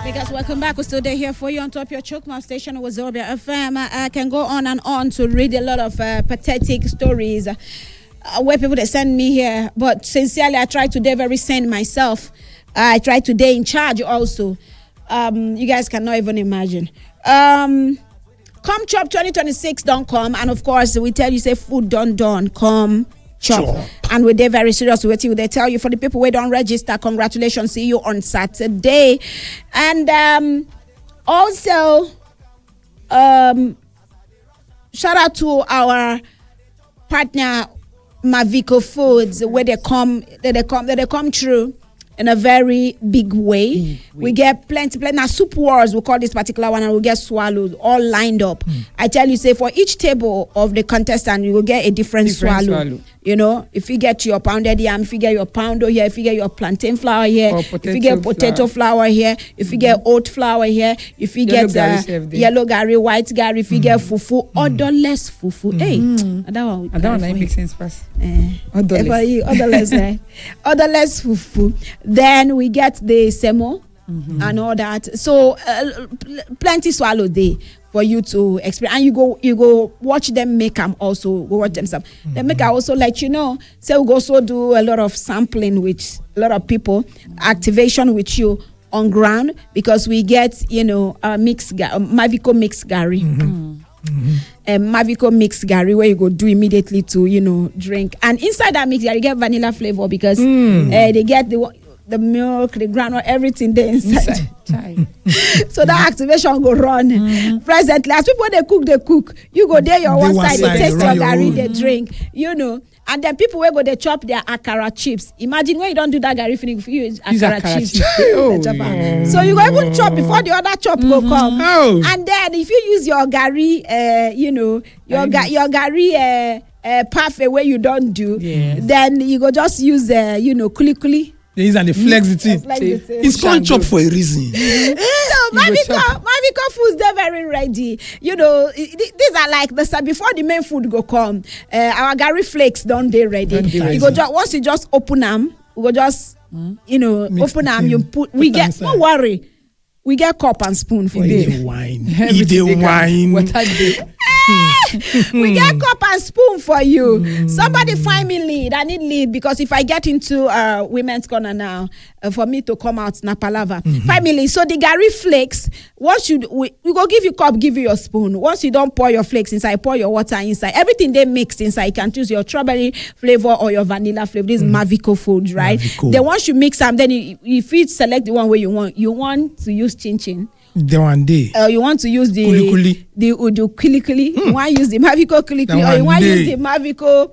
Because welcome back. We're still there here for you on top of your Chokmouth station with Zobia FM. I can go on and on to read a lot of pathetic stories where people they send me here. But sincerely, I try to stay very sane myself. I try to stay in charge also. You guys cannot even imagine. Come Chop 2026 don't come. And of course, we tell you say food done. Come Chop. And we're there very serious with you. They tell you for the people who don't register, congratulations, see you on Saturday. And also shout out to our partner Mavico Foods, where they come through in a very big way. We get plenty. Now soup wars, we call this particular one, and we get swallowed all lined up. I tell you, say for each table of the contestant, you will get a different swallow. You know, if you get your pounded yam, if you get your poundo here, if you get your plantain flour here, if you get potato flour here, if you get oat flour here, if you get yellow gari, white gari, if you get fufu, odorless fufu. Hey, that one makes sense first. Odorless, right? Odorless fufu. Then we get the semo and all that. So plenty swallow day for you to experience, and you go watch them make them also. Go watch them some. They make I also let you know. So we go also do a lot of sampling with a lot of people, activation with you on ground, because we get Mavico mix Gary. Mavico mix Gary, where you go do immediately to drink, and inside that mix you get vanilla flavor because they get the milk, the granule, everything there inside. So that activation go run. Presently, as people they cook, you go there your one side, they taste your gari, they drink, and then people will go they chop their akara chips. Imagine when you don't do that gari finish, you use akara chips. So you go even chop before the other chop go come. And then if you use your gari, your gari parfait where you don't do, then you go just use kuli. These are the flex it. It's called chop for a reason. So Mavico Foods, they're very ready. These are like before the main food go come. Our Gary flakes don't they ready? You go once you just open them, we go just open them. You put. Don't worry. We get cup and spoon for you. Eat the wine. We get cup and spoon for you. Somebody find me lead. I need lead, because if I get into women's corner now, for me to come out Napalava, find me lead. So the Gary flakes, once we go give you cup, give you your spoon. Once you don't pour your flakes inside, pour your water inside. Everything they mixed inside. You can choose your strawberry flavor or your vanilla flavor. This is Mavico Foods, right? Then once you mix them, then if you select the one where you want to use chin. The one day. You want to use the kuli. The udu kuli. You want to use the Mavico kuli, or you want to use the Mavico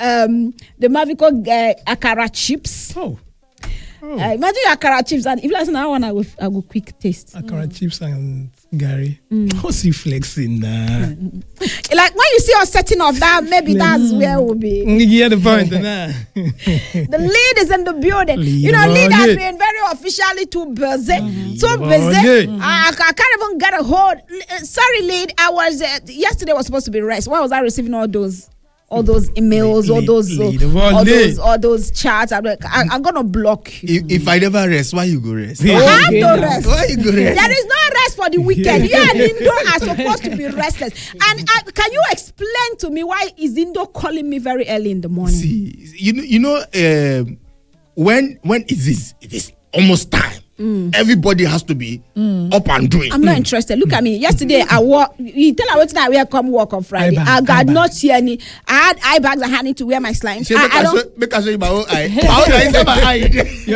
akara chips. Imagine akara chips, and if that's not one, I will quick taste. Akara chips and Gary. What's he flexing now? Like when you see us setting off that, maybe that's where we'll be. Yeah, the point. The lead is in the building. Lead has been very officially too busy. I can't even get a hold. Sorry, lead. I was yesterday was supposed to be rest. Why was I receiving all those emails, all those chats? I'm like, I'm gonna block you. If I never rest, why you go rest? I have no rest. Why you go rest? There is no rest for the weekend. You and Indo are supposed to be restless. And can you explain to me why is Indo calling me very early in the morning? See, when it is almost time. Everybody has to be up and doing. I'm not interested. Look at me. Yesterday, you tell her what I wear come work on Friday. I got not see any. I had eye bags and I need to wear my slimes. Make us show you my own eye. My own eye is my eye.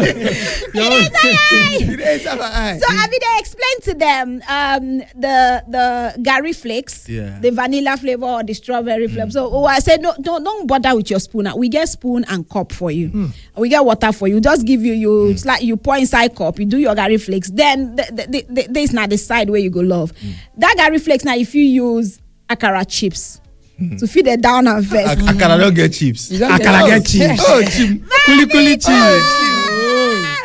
So Abide explained to them the Gary flakes, the vanilla flavor or the strawberry flavor. So I said, no, don't bother with your spoon. We get spoon and cup for you. We get water for you. Just give you it's like you pour inside cup. You do your Gary flakes. Then this not the side where you go love. That Gary flakes now if you use akara chips. To feed it down and vest. Akara don't get chips. Akara get chips. Kuli chips.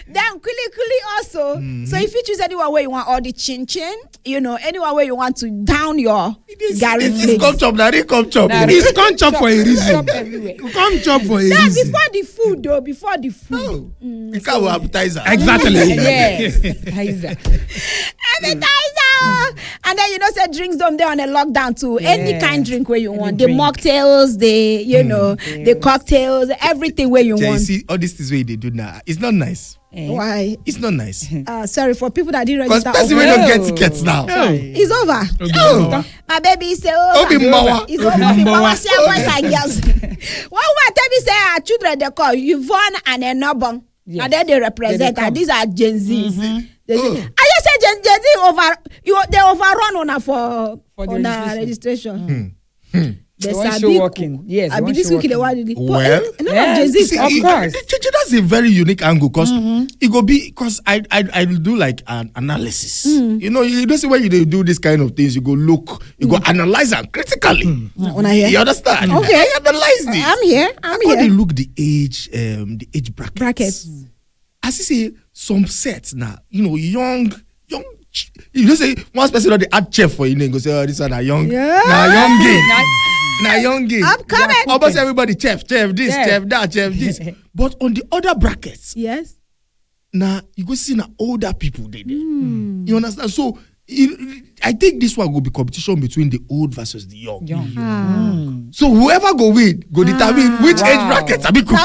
Then kuli also. So if you choose anyone where you want, or the chin chin, anyone where you want to down your Gary It's flakes. come chop, now they come chop. It's come chop for a reason. Chop everywhere. Come chop for a Then reason. before the food though, before the food. You can't have appetizer. Exactly. Yes. Appetizer. Appetizer. And then say drinks them there on a lockdown too. Any kind drink where you want. The drink. mocktails, the cocktails, everything where you You want. see, all these things where they do now, it's not nice. Why? It's not nice. Sorry for people that didn't Because register. person we don't get tickets now. It's over. Oh. My baby is over. Obi Mbawa. It's over. Obi Mbawa. See our boys and girls. One tell me say our children they call Yvonne and Enobong. Yes. And then they represent. Then And these are Gen Zs. I Oh. just say Gen Z they overrun on her for the our registration. They want show walking. Yes, I they mean want this show week they walking. want Well, a lot of Gen Zs. See, Of course. that's a very unique angle because it go be because I do like an analysis. You don't see when you do this kind of things, you go look, you go analyze them critically. Una hear? You understand? Okay. I analyze this. I'm here. I'm How they here. look the age brackets. As you say, some sets now, young. You just say one person they add chef for you, and go say, oh, this one a young, Yeah. young game. Now young game. Upcoming. Almost everybody chef this, Yeah. chef that, chef this. But on the other brackets, Yes. now you go see now older people there. You understand? So I think this one will be competition between the old versus the young. So whoever go win go determine which age brackets are be cooked.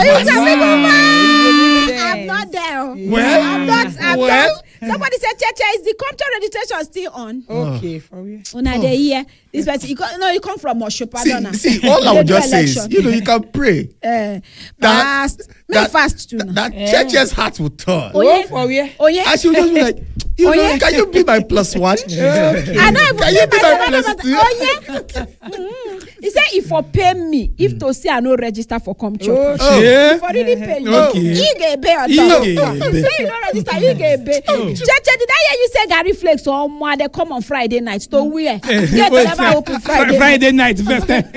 I'm not there. Well, I'm not. well. Somebody said, Cheche, is the contract registration still on? Okay, for real. Una dey hear this person. You come from Oshopa. See, all I would just say is, you can pray. Fast. Make fast too. That Cheche's heart will turn. Oh, for real. Oh yeah. And she will just be like, can you be my +1? I know. Can you be my +2? Oh yeah. He said, if for pay me, if to say I no register for come chop. Yeah. If for really pay you, Okay. he get pay on He top. get pay. Say you no register, he get pay. Cheche, did I hear you say Gary Flakes or more they come on Friday night to where? Get never open Friday. Friday night. First time.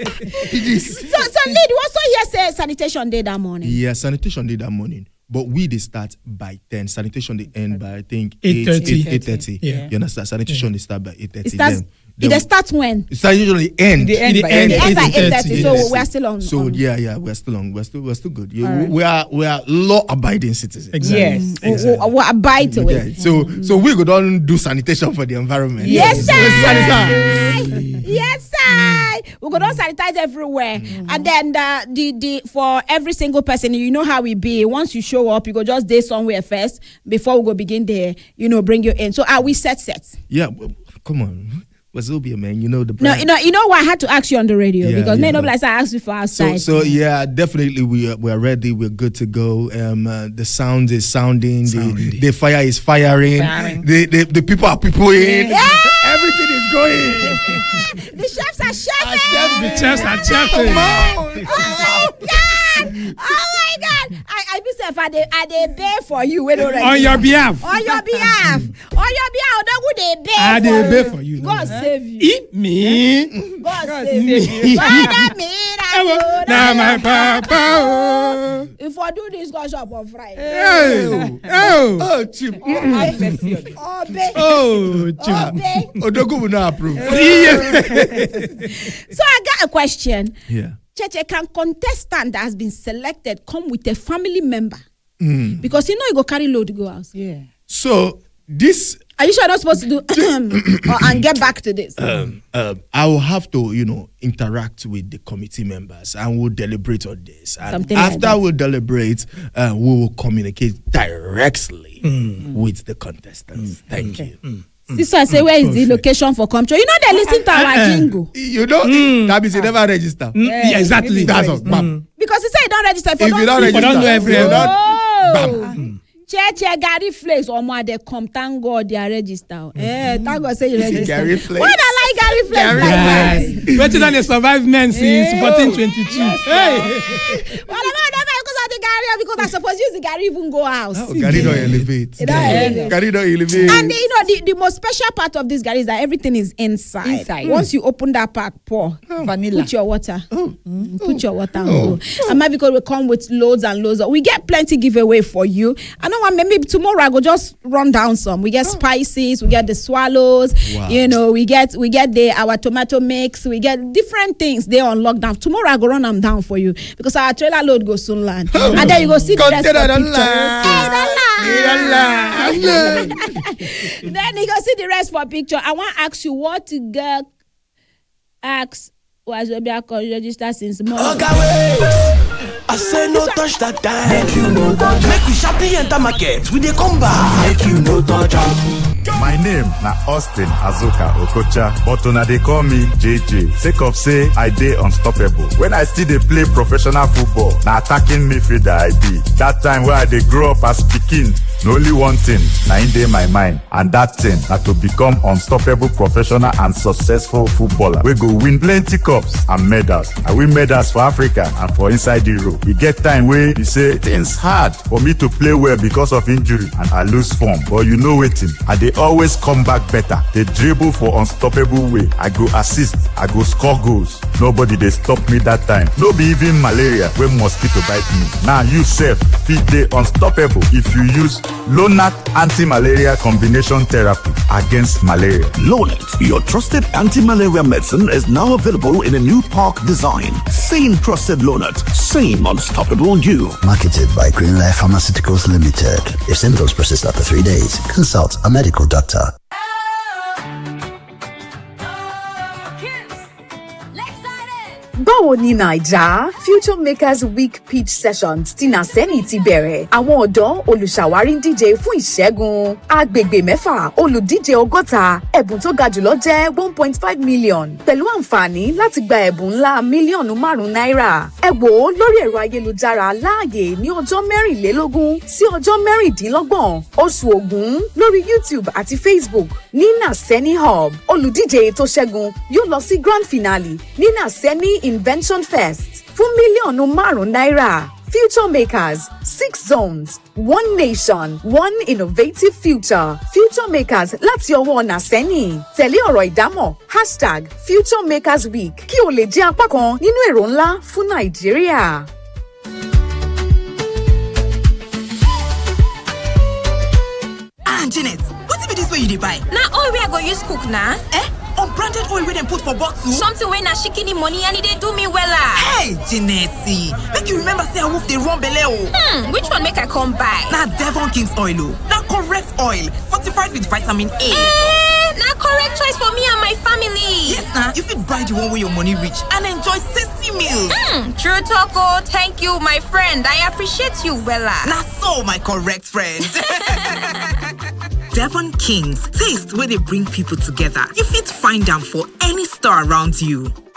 So lady, also here say sanitation day that morning. Yeah, sanitation did that morning. But they start by 10. Sanitation they end by I think 8:30. 8:30. Yeah. You understand? Sanitation they start by 8:30. It starts. It starts when? It starts usually end. The end by end. It ends at 8:30. 8:30, So yes. we are still on. So on. yeah, we're still on. We're still good. Right. We are law abiding citizens. Exactly. Yes. We abide to Yeah. it. So we go down do sanitation for the environment. Yes, sir. Sanitize. Yes, sir. We go down sanitize everywhere, and then the for every single person, you know how we be. Once you show up, you go just day somewhere first before we go begin there. Bring you in. So are we set? Yeah, well, come on. Wazobia, man, you know the No, brand. you know why I had to ask you on the radio Yeah, because yeah. many of us I asked you for outside. So yeah, definitely we are ready. We're good to go. The sound is sounding. The fire is firing. Firing. The people are peopling. Yeah. Everything is going. The chefs are chefing. The chefs are chefing. Oh my God! Oh my God! I be say I dey beg for you. We don't On your behalf. On your behalf. Don't go dey beg. I dey beg for you. God save you. Eat me. God save you. Father, me Now my papa. If I do this, go shop on Friday. Oh. Oh, cheap. Have mercy on you. Obey. Oh, Jim. Obey. Odogu will not approve. So I got a question. Yeah. Cheche, can contestant that has been selected come with a family member? Because you go carry load go out. Yeah. So this Are you sure I'm not supposed to do and get back to this? I will have to, interact with the committee members and we'll deliberate on this. And Something like after that. we deliberate, we will communicate directly with the contestants. Thank you. This one say, where is the location for control? You know they listen to our jingle. You know, that means you never register. Yeah, exactly. That's all. Bam. Because he say you don't register. If you don't you register, don't know every- you don't- Oh. Cheche Gary Flakes or more they come. Thank God they are registered. Thank God say you register. Gary Flakes. Why I like Gary Flakes like that? Better than a survived man since 1422. Hey. Well, I don't know because of the Gary because I suppose use the Gary even go house. Oh, Gary don't elevate. Gary don't elevate. And the most special part of this Gary is that everything is inside. Once you open that pack, pour vanilla. Put your water. Put your water and go. And maybe because we come with loads and loads. We get plenty giveaway for you. I know maybe tomorrow I go just run down some. We get spices, we get the swallows. Wow. You know, we get our tomato mix. We get different things there on lockdown. Tomorrow I go run them down for you because our trailer load goes soon land. And then you go see the rest of the picture. Then you go see the rest for picture. I want to ask you what to get. Ask was register since morning. I say no touch that time. Make you no touch. Make we sharply enter market. We dey come back. Make you no touch. My name na Austin Azuka Okocha, but una dey call me JJ. Sake of say I dey unstoppable. When I still dey play professional football, na attacking midfielder I be. That time where I dey grow up as pikin, na only one thing na in dey my mind, and that thing na to become unstoppable professional and successful footballer wey go win plenty cups and medals. I win medals for Africa and for inside Europe. E get time wey be say things hard for me to play well because of injury and I lose form, but you know wetin? I dey always come back better. They dribble for unstoppable way. I go assist. I go score goals. Nobody they stop me that time. No be even malaria when mosquito bite me. Now you sef fit dey unstoppable if you use Lonart anti-malaria combination therapy against malaria. Lonart, your trusted anti-malaria medicine, is now available in a new park design. Same trusted Lonart, same unstoppable you. Marketed by Greenlife Pharmaceuticals Limited. If symptoms persist after 3 days, consult a medical doctor. Báwo ni Naija? Future Makers Week pitch sessions tí Naseni ti bẹ̀rẹ̀. Àwọn ọ̀dọ́ olùṣàwárí ń díje fún ìṣẹ́gun. Agbègbè mẹ́fà, olùdíje 100. Ẹ̀bùn tó ga jùlọ jẹ́ 1.5 million. Pẹ̀lú àǹfààní láti gba ẹ̀bùn ńlá mílíọ̀nù 5 náírà. Ẹ wò ó lórí ẹ̀rọ ayélujára láàyè ní ọjọ́ 24 sí ọjọ́ 26 oṣù Ògún lórí YouTube àti Facebook ní Naseni Hub. Olùdíje tó ṣẹ́gun yóò lọ sí grand finale ní Naseni Invention Fest fún mílíọ̀nù 5 náírà. Future Makers, 6 zones, 1 nation, 1 innovative future. Future Makers láti ọwọ́ Naseni. Tẹ̀lé ọ̀rọ̀ ìdámọ̀ #FutureMakersWeek kí o lè jẹ́ apá kan nínú èrò ńlá fún Nàìjíríà. Janet, what be this way you dey buy? Na oil wey I go use cook na. Unbranded oil wey dem put for bottle? Something wey na shikini money and e dey do me wella. Hey, Janet, make you remember say I wolf dey run belle o. Which one make I come buy? Na Devon King's oil o. Na correct oil, fortified with vitamin A. Na correct choice for me and my family. Yes na, you fit buy the one wey your money reach and enjoy tasty meals. True talk o. Thank you, my friend. I appreciate you wella. Na so, my correct friend. Devon King's, taste where they bring people together. You fit find them for any store around you.